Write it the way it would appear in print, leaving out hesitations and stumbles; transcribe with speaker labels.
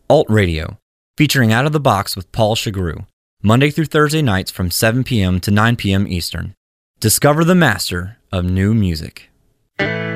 Speaker 1: Alt Radio, featuring Out of the Box with Paul Chagru, Monday through Thursday nights from 7 p.m. to 9 p.m. Eastern. Discover the master of new music.